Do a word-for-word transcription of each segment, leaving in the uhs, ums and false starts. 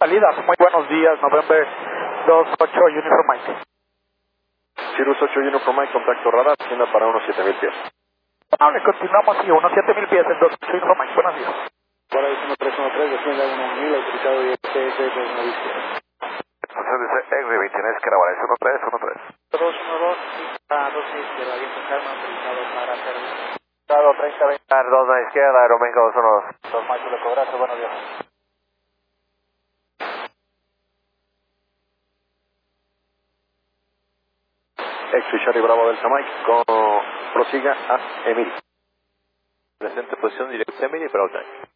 Salida, muy buenos días, November dos ocho, Uniform Mike. Cirrus ocho, Uniform Mike, contacto radar, tienda para unos siete mil pies. No, le continuamos, sí, unos siete mil pies, el dos ocho, Uniform Mike, buenos días. Para el uno tres uno tres, descienda uno mil, autorizado y T S dos nueve izquierda. Entonces dice X veintinueve, que era para uno tres uno tres. dos uno dos, a dos izquierda, viento calma, autorizado para servicio. Autorizado treinta veinte, dos a izquierda, Aeroméxico dos uno dos. Dos Mike, le cobraste, buenos días. X Charlie Bravo Delta Mike, con, prosiga a Emily. Presente posición directa Emily, Bravo Time.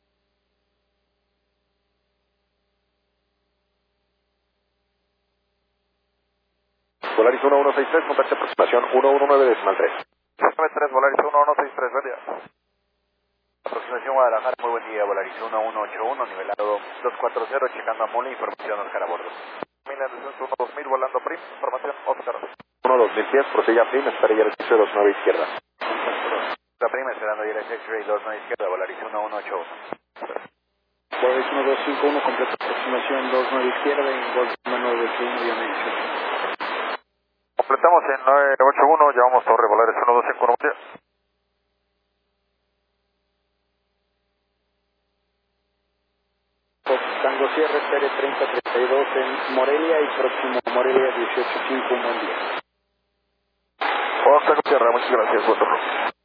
Volaris uno uno seis tres, contacto aproximación uno uno nueve decimal tres. tres, Volaris uno uno seis tres, buen día. Aproximación Guadalajara, muy buen día, Volaris uno uno ocho uno, nivelado dos cuatro cero, checando a Mole, información Oscar a bordo. uno dos mil, volando Prim, información Oscar. uno dos mil pies, prosiga Prim, espera ya el X-Ray dos nueve izquierda. La Prim, esperando ya el X-Ray dos nueve izquierda, Volaris uno uno ocho uno. Volaris uno dos cinco uno, completa aproximación dos nueve izquierda, en Golf nueve ocho uno, ya me dice. Completamos en nueve ocho uno, llevamos Torre Volaris uno dos cinco uno. Tango Sierra, espere treinta treinta y dos en Morelia y próximo Morelia dieciocho cinco, un buen día. Vamos a Tango Sierra, muchas gracias, buen turno.